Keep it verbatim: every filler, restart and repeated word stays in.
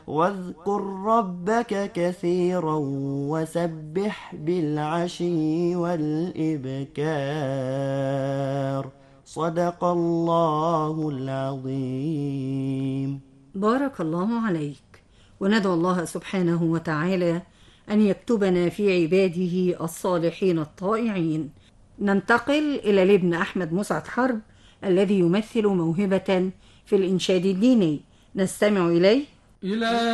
واذكر ربك كثيرا وسبح بالعشي والإبكار. صدق الله العظيم. بارك الله عليك. وندعو الله سبحانه وتعالى أن يكتبنا في عباده الصالحين الطائعين. ننتقل إلى الابن أحمد مسعد حرب الذي يمثل موهبة في الإنشاد الديني. نستمع إليه. إلى